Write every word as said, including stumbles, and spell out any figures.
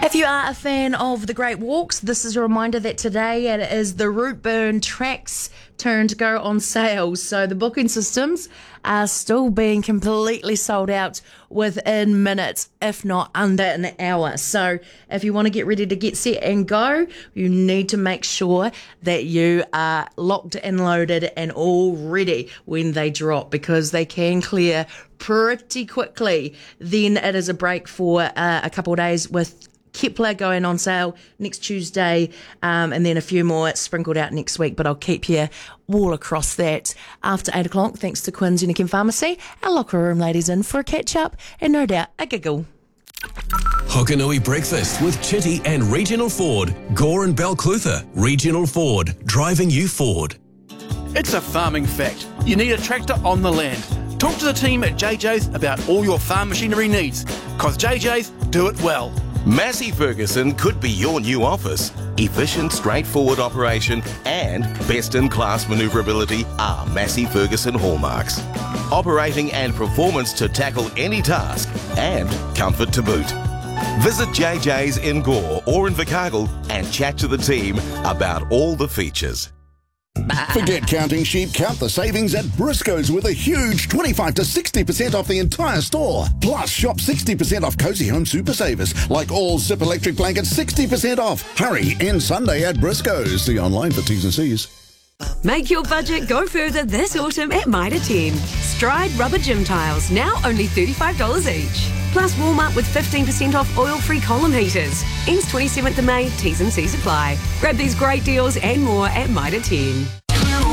If you are a fan of the Great Walks, this is a reminder that today it is the Routeburn Tracks turn to go on sale. So the booking systems are still being completely sold out within minutes, if not under an hour. So if you want to get ready to get set and go, you need to make sure that you are locked and loaded and all ready when they drop, because they can clear pretty quickly. Then it is a break for uh, a couple of days with Kepler going on sale next Tuesday, um, and then a few more sprinkled out next week, but I'll keep you all across that after eight o'clock, thanks to Quinn's Unichem Pharmacy. Our locker room ladies in for a catch-up and no doubt a giggle. Hokanui Breakfast with Chitty and Regional Ford. Gore and Balclutha. Regional Ford. Driving you forward. It's a farming fact. You need a tractor on the land. Talk to the team at J J's about all your farm machinery needs, because J J's do it well. Massey Ferguson could be your new office. Efficient, straightforward operation and best-in-class manoeuvrability are Massey Ferguson hallmarks. Operating and performance to tackle any task, and comfort to boot. Visit J J's in Gore or in Invercargill and chat to the team about all the features. Forget counting sheep, count the savings at Briscoe's with a huge twenty-five to sixty percent off the entire store. Plus, shop sixty percent off Cozy Home Super Savers, like all Zip electric blankets, sixty percent off. Hurry, end Sunday at Briscoe's. See online for T's and C's. Make your budget go further this autumn at Mitre ten. Stride rubber gym tiles, now only thirty-five dollars each. Plus Walmart with fifteen percent off oil-free column heaters. Ends twenty-seventh of May, T's and C's apply. Grab these great deals and more at Mitre ten.